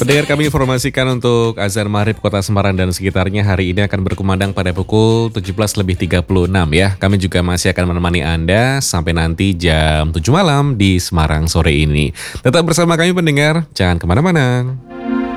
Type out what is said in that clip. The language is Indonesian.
Pendengar, kami informasikan untuk azan maghrib Kota Semarang dan sekitarnya hari ini akan berkumandang pada pukul 17.36 ya. Kami juga masih akan menemani Anda sampai nanti jam 7 malam di Semarang sore ini. Tetap bersama kami pendengar, jangan kemana-mana.